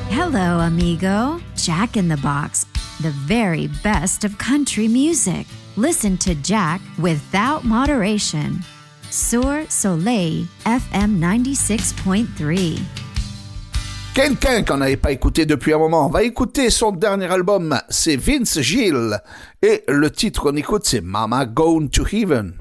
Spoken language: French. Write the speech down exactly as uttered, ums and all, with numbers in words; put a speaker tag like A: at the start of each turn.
A: Hello, amigo. Jack in the Box, the very best of country music. Listen to Jack without moderation. Sur Soleil F M ninety-six point three.
B: Quelqu'un qu'on n'avait pas écouté depuis un moment, on va écouter son dernier album, c'est Vince Gill, et le titre qu'on écoute c'est Mama Gone to Heaven.